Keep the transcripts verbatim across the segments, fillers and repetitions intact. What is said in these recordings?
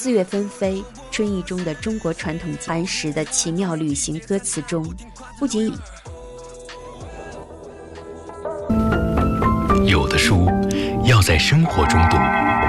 四月纷飞，春意中的中国传统磐石的奇妙旅行歌词中，不仅有的书要在生活中读。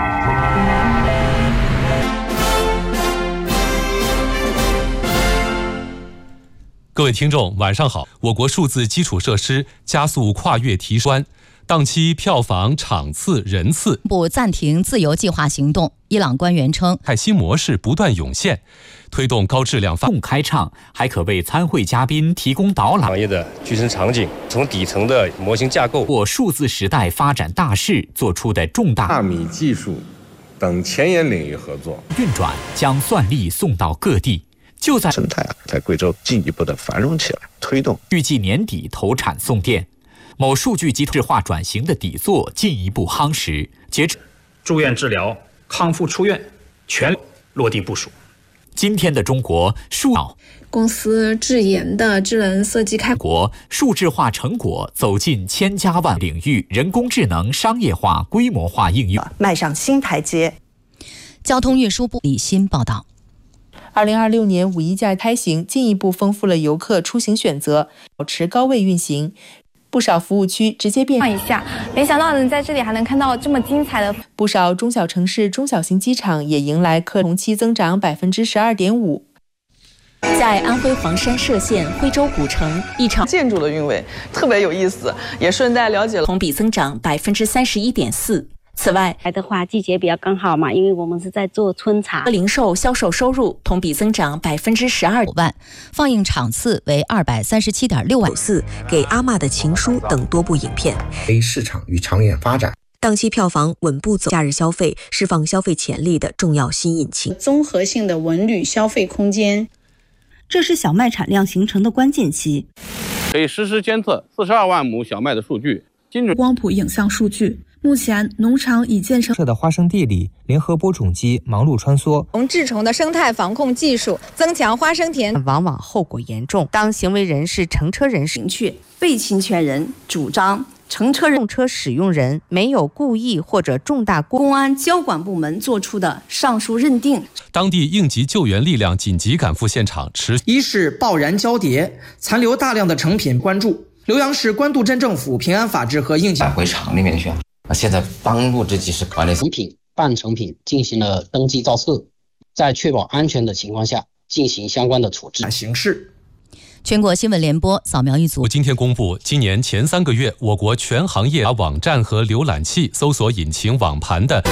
各位听众，晚上好！我国数字基础设施加速跨越提升，档期、票房、场次、人次不暂停自由计划行动。伊朗官员称， 开新模式不断涌现，推动高质量发动开唱，还可为参会嘉宾提供导览。 行业的具身场景，从底层的模型架构或数字时代发展大势做出的重大纳米技术等前沿领域合作运转，将算力送到各地。就在生态啊，在贵州进一步的繁荣起来，推动预计年底投产送电。某数据集团化转型的底座进一步夯实。截止住院治疗、康复出院全落地部署。 今天的中国数公司智研的智能设计开国数字化成果走进千家万领域，人工智能商业化规模化应用迈上新台阶。 交通运输部李欣报道。 二零二六年五一假开行，进一步丰富了游客出行选择，保持高位运行。不少服务区直接变一下，没想到能在这里还能看到这么精彩的。 不少中小城市、中小型机场也迎来客同期增长百分之十二点五。 在安徽黄山歙县徽州古城，一场建筑的韵味特别有意思，也顺带了解了同比增长百分之三十一点四。此外， 来的话季节比较刚好嘛，因为我们是在做春茶。 零售销售收入同比增长百分之十二万，放映场次为二百三十七点六万。 四给阿嬷的情书等多部影片。 A 市场与长远发展， 档期票房稳步走，假日消费释放消费潜力的重要新引擎。 综合性的文旅消费空间， 这是小麦产量形成的关键期。 可以实时监测四十二万亩小麦的数据，精准光谱影像数据。目前农场已建成的花生地里，联合播种机忙碌穿梭。 从治虫的生态防控技术，增强花生田， 往往后果严重。当行为人是乘车人士， 明确被侵权人主张乘车人、 用车使用人没有故意或者重大公安交管部门作出的上述认定。 当地应急救援力量紧急赶赴现场，持一是爆燃焦碟，残留大量的成品，关注浏阳市官渡镇政府平安法制和应急返回厂里面去。现在帮助这几十管理成品、半成品进行了登记造册，在确保安全的情况下进行相关的处置。 形式。 全国新闻联播扫描一组。 今天公布，今年前三个月，我国全行业网站和浏览器搜索引擎网盘的。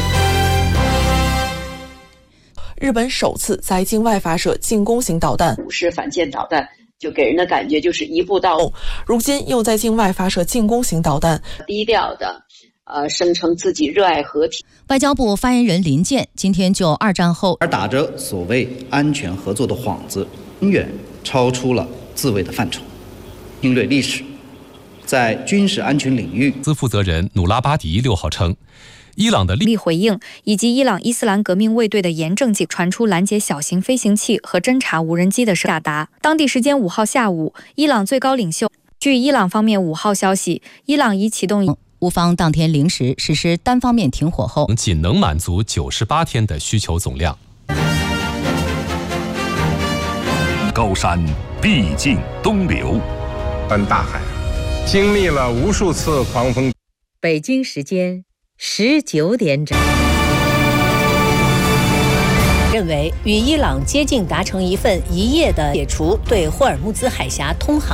日本首次在境外发射进攻型导弹， 五式反舰导弹。就给人的感觉就是一步到位。 如今又在境外发射进攻型导弹， 低调的，呃，声称自己热爱和平。 外交部发言人林健今天就二战后而打着所谓安全合作的幌子，远远超出了自卫的范畴。应对历史，在军事安全领域， 司负责人努拉巴迪六号称。伊朗的力回应以及伊朗伊斯兰革命卫队的严正警传出拦截小型飞行器和侦察无人机的下达。当地时间五号下午，伊朗最高领袖据伊朗方面五号消息，伊朗已启动乌方当天零时实施单方面停火后， 仅能满足九十八天的需求总量。 高山毕竟东流， 奔大海，经历了无数次狂风。 北京时间十九点整，认为与伊朗接近达成一份一夜的解除对霍尔木兹海峡通航